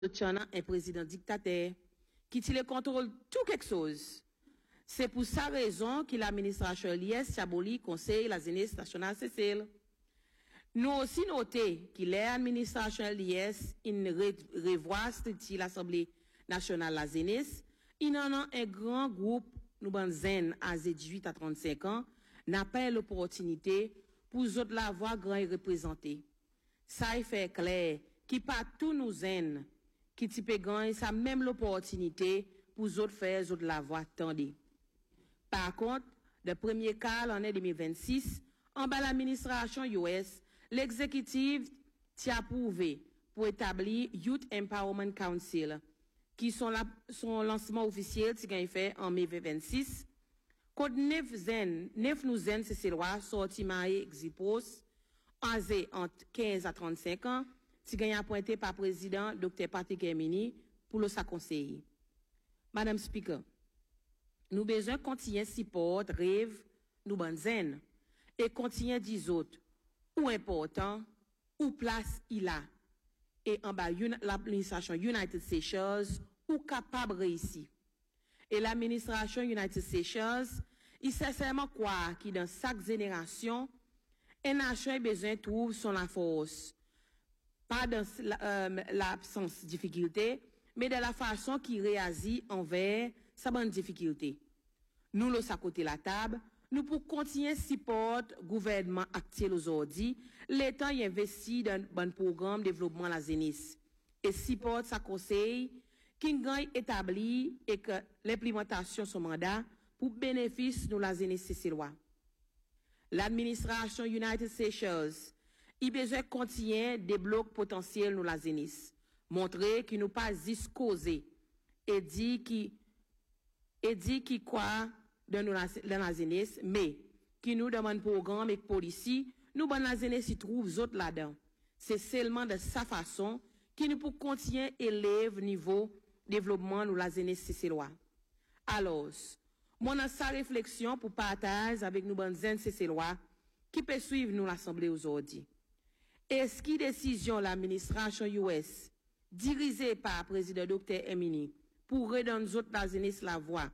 Chana, un président dictateur qui tient le contrôle de tout quelque chose. C'est pour sa raison que l'administration l'IS aboli conseil la jeunesse nationale Cécile. Nous aussi noté que l'administration l'IS revoit l'Assemblée nationale la jeunesse. Il en a un grand groupe, nous zen à 18 à 35 ans, n'a pas l'opportunité pour autres la voix grand et représenter. Ça y fait clair qui pas tous nous zen qui type gagne ça même l'opportunité pour autres faire autres la voix tendez. Par contre, le premier cas l'année 2026, en bas l'administration US, l'exécutif t'a approuvé pour établir Youth Empowerment Council, qui son lancement officiel qui a fait en mai 2026. Code 9 nous zen c'est loi sorti maé exipos âgé entre 15 à 35 ans, qui gagne appointé par président Dr. Patrick Hermini pour le sa conseiller. Madame Speaker, nous besoin continuer support rêve nous banzen et continuer des autres ou important ou place il a et en bas l'administration United States ou capable réussir. Et l'administration United States, il sincèrement croire que dans chaque génération, un nation a besoin de trouver son la force. Pas dans l'absence de difficulté, mais de la façon qu'il réagit envers sa bonne difficulté. Nous, le à côté la table, nous pour continuer support gouvernement actuel aujourd'hui, l'État y investit dans un bon programme de développement la jeunesse. Et support sa conseil, qui gagne établi et que l'implémentation de son mandat pour bénéfice de la jeunesse céciloise. L'administration United States, il besoin continuer des blocs potentiels nous la jeunesse. Montrer qu'il nous pas discosé et dit qui quoi dans la jeunesse, mais qui nous demande programme et policy, nous dans la jeunesse y trouve autres là-dedans. C'est seulement de sa façon qui nous pour continuer élève niveau développement nous la jeunesse céciloise. Alors, mon a sa réflexion pour partager avec nous bonnes cécilois qui peut suivre nous l'assemblée aujourd'hui. Est-ce que décision l'administration US dirigée par le président Dr. Hermini pour redonner la jeunesse la voix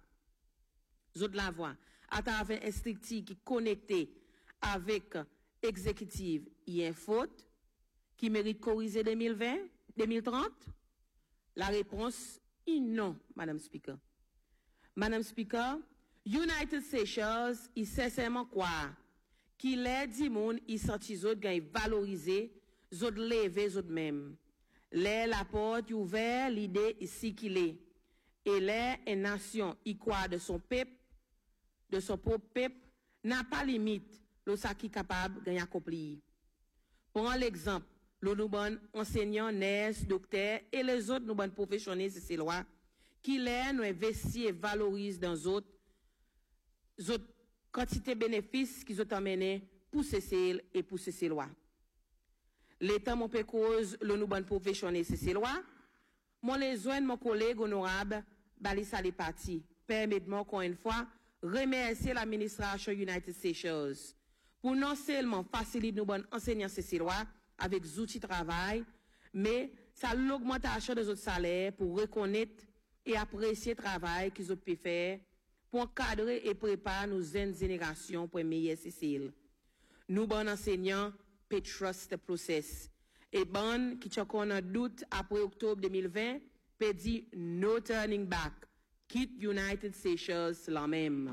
à travers un structure qui connecté avec exécutive y a une faute qui mérite corriger 2030? La réponse est non, Madame Speaker. Madame Speaker, United States, il sincèrement croire qu'il est du monde, il sorti autres gagne valoriser, autres lever, autres même. La porte ouverte, l'idée ici qu'il est. Et là, une nation, il croit de son peuple, de son propre peuple, n'a pas limite, le ça qui capable de accomplir. Prends l'exemple, le nous bon enseignants, nurses, docteurs et les autres nous bon professionnels, c'est ces lois, qui les nous investissent et valorisent dans autres quantité de bénéfices qu'ils ont amenés pour ces et pour ces lois. L'État mon peu cause le nous bon professionnels, c'est ces lois. Mon les joindre mon collègue honorable, Balissa les partis. Permettez-moi encore une fois remercier l'administration United States pour non seulement faciliter nos bons enseignants ces lois avec des outils de travail, mais ça l'augmentation des autres salaires pour reconnaître et apprécier le travail qu'ils ont pu faire pour encadrer et préparer nos jeunes générations pour un meilleur Cécile. Nous, bons enseignants, peut trust the process. Et bon, qui t'en a doute après octobre 2020, peut dire no turning back. Quitte United States la même.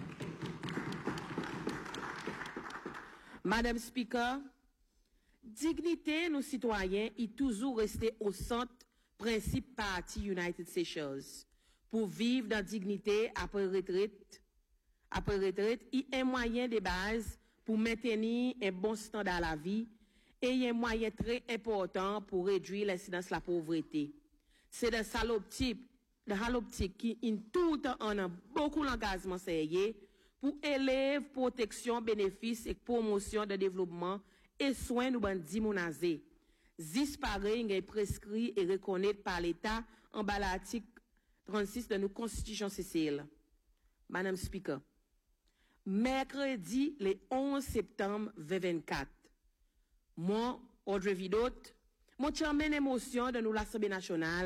Madame Speaker, dignité nos citoyens est toujours resté au centre principe parti United States. Pour vivre dans dignité après retraite, il y a un moyen de base pour maintenir un bon standard à la vie et il y a un moyen très important pour réduire l'incidence de la pauvreté. C'est dans ça l'optique qui in tout temps on a beaucoup d'engagement sérieux pour élèves, protection, bénéfices et promotion de développement et soins nous ban dimonazé. Disparaît est prescrit et reconnu par l'État en bas l'article 36 de nos constitutions Cécile. Madame Speaker, mercredi le 11 septembre 2024, moi, Audrey Vidot, Mon chien émotion de nous l'Assemblée nationale.